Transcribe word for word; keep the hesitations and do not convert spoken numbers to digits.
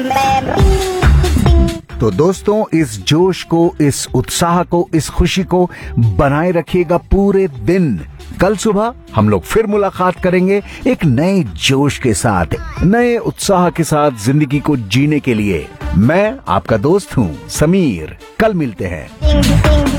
तो दोस्तों, इस जोश को, इस उत्साह को, इस खुशी को बनाए रखिएगा पूरे दिन। कल सुबह हम लोग फिर मुलाकात करेंगे एक नए जोश के साथ, नए उत्साह के साथ जिंदगी को जीने के लिए। मैं आपका दोस्त हूँ समीर। कल मिलते हैं।